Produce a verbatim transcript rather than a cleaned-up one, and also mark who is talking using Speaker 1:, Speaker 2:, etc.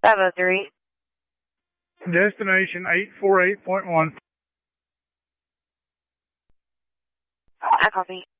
Speaker 1: five oh three.
Speaker 2: Destination eight four eight point one.
Speaker 1: I copy.